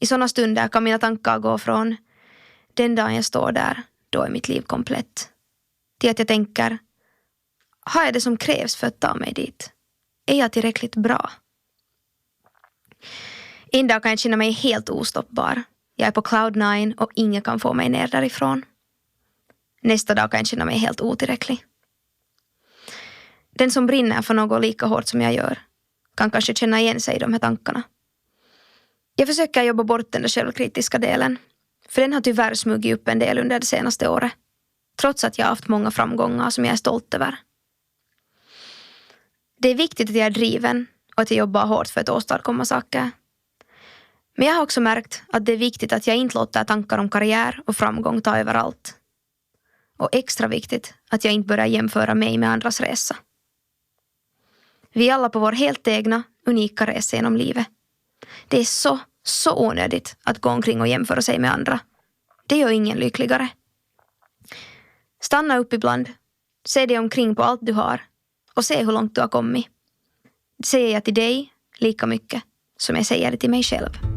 I sådana stunder kan mina tankar gå från den dagen jag står där, då är mitt liv komplett, till att jag tänker, har jag det som krävs för att ta mig dit? Är jag tillräckligt bra? En dag kan jag känna mig helt ostoppbar. Jag är på cloud 9 och ingen kan få mig ner därifrån. Nästa dag kan jag känna mig helt otillräcklig. Den som brinner för något lika hårt som jag gör kan kanske känna igen sig i de här tankarna. Jag försöker jobba bort den där självkritiska delen, för den har tyvärr smugit upp en del under det senaste året, trots att jag har haft många framgångar som jag är stolt över. Det är viktigt att jag är driven och att jag jobbar hårt för att åstadkomma saker. Men jag har också märkt att det är viktigt att jag inte låter tankar om karriär och framgång ta överallt. Och extra viktigt att jag inte börjar jämföra mig med andras resa. Vi är alla på vår helt egna, unika resa genom livet. Det är så onödigt att gå omkring och jämföra sig med andra. Det gör ingen lyckligare. Stanna upp ibland, se dig omkring på allt du har och se hur långt du har kommit. Det säger jag till dig lika mycket som jag säger det till mig själv.